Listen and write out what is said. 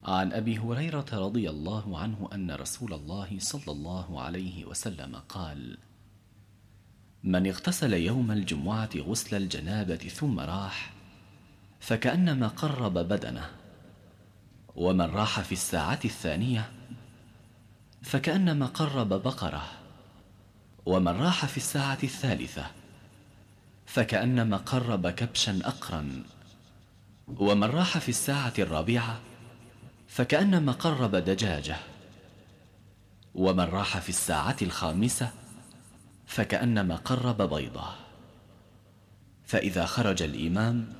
عن أبي هريرة رضي الله عنه أن رسول الله صلى الله عليه وسلم قال: من اغتسل يوم الجمعة غسل الجنابة ثم راح فكأنما قرب بدنه، ومن راح في الساعة الثانية فكأنما قرب بقرة، ومن راح في الساعة الثالثة فكأنما قرب كبشا أقرا، ومن راح في الساعة الرابعة فكأنما قرب دجاجة، ومن راح في الساعة الخامسة فكأنما قرب بيضة. فإذا خرج الإمام